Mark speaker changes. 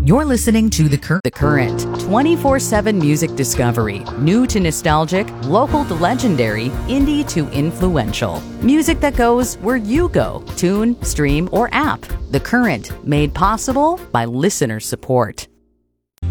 Speaker 1: You're listening to The Current, 24/7 music discovery, new to nostalgic, local to legendary, indie to influential. Music that goes where you go, tune, stream, or app. The Current, made possible by listener support.